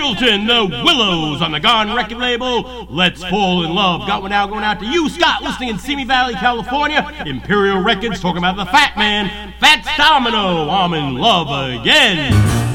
Middleton, the Willows on the Gone record label. Let's Fall in Love. Got one now going out to you, Scott, listening in Simi Valley, California. Imperial Records talking about the Fat Man, Fats Domino. I'm in love again.